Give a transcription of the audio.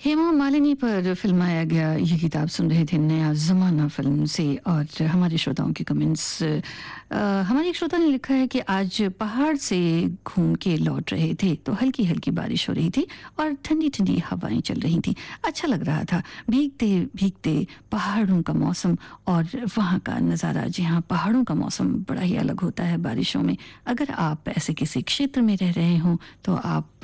हेमा मालिनी पर फिल्माया गया ये गीत आप सुन रहे थे नया ज़माना फ़िल्म से। और हमारे श्रोताओं के कमेंट्स, हमारे एक श्रोता ने लिखा है कि आज पहाड़ से घूम के लौट रहे थे तो हल्की हल्की बारिश हो रही थी और ठंडी ठंडी हवाएं चल रही थी। अच्छा लग रहा था भीगते भीगते पहाड़ों का मौसम और वहाँ का नज़ारा। जी हाँ, पहाड़ों का मौसम बड़ा ही अलग होता है बारिशों में। अगर आप ऐसे किसी क्षेत्र में रह रहे हों तो आप